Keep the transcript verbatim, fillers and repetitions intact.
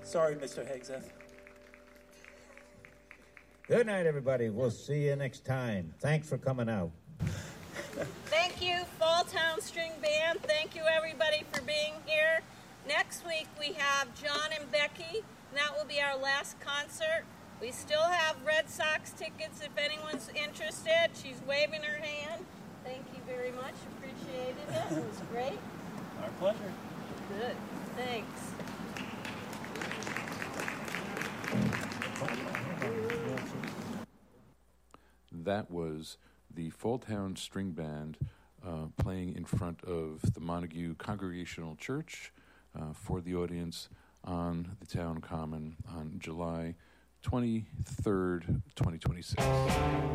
Sorry, Mister Hegseth. Good night, everybody. We'll see you next time. Thanks for coming out. Thank you, Fall Town String Band. Thank you, everybody, for being here. Next week, we have John and Becky, and that will be our last concert. We still have Red Sox tickets if anyone's interested. She's waving her hand. Thank you very much. Appreciated it. It was great. Our pleasure. Good. Thanks. That was the Fall Town String Band uh, playing in front of the Montague Congregational Church uh, for the audience on the town common on July twenty-third, twenty twenty-six.